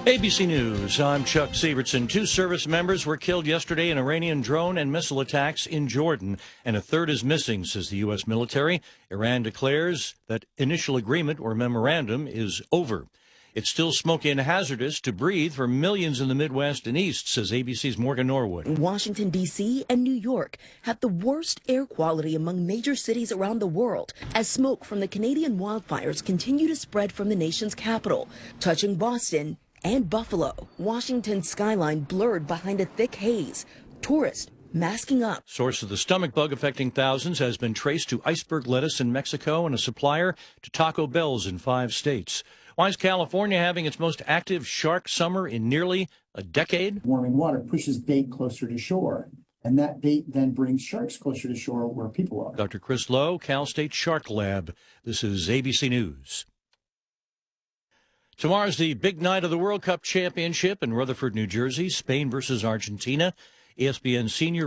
ABC News, I'm Chuck Sievertson. 2 service members were killed yesterday in Iranian drone and missile attacks in Jordan, and a third is missing, says the U.S. military. Iran declares that initial agreement or memorandum is over. It's still smoky and hazardous to breathe for millions in the Midwest and East, says ABC's Morgan Norwood. Washington, D.C. and New York have the worst air quality among major cities around the world as smoke from the Canadian wildfires continue to spread from the nation's capital, touching Boston and Buffalo. Washington's skyline blurred behind a thick haze. Tourists masking up. Source of the stomach bug affecting thousands has been traced to iceberg lettuce in Mexico and a supplier to Taco Bell's in 5 states. Why is California having its most active shark summer in nearly a decade? Warming water pushes bait closer to shore, and that bait then brings sharks closer to shore where people are. Dr. Chris Lowe, Cal State Shark Lab. This is ABC News. Tomorrow's the big night of the World Cup Championship in Rutherford, New Jersey. Spain versus Argentina. ESPN senior